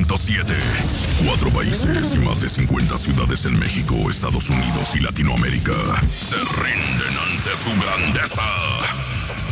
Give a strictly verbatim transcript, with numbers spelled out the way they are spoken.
punto siete. Cuatro países y más de cincuenta ciudades en México, Estados Unidos y Latinoamérica se rinden ante su grandeza.